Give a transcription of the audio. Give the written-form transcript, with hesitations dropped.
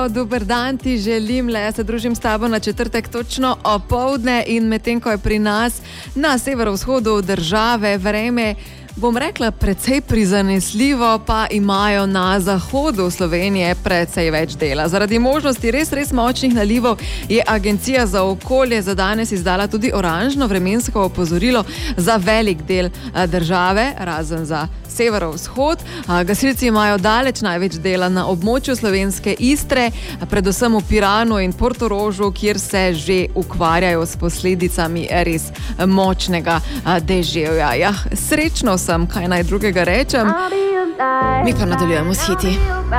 Dober dan ti želim, le se družim s tabo na četrtek točno opoldne in medtem, ko je pri nas na severovzhodu države vreme, bom rekla, precej prizanesljivo, pa imajo na zahodu Slovenije precej več dela. Zaradi možnosti res močnih nalivov je Agencija za okolje za danes izdala tudi oranžno vremensko opozorilo za velik del države, razen za severovzhod. Gasilci imajo daleč največ dela na območju slovenske Istre, predvsem v Piranu in Portorožu, kjer se že ukvarjajo s posledicami res močnega deževja. Ja, srečno sem, kaj naj drugega rečem. Mi pa nadaljujemo s hiti.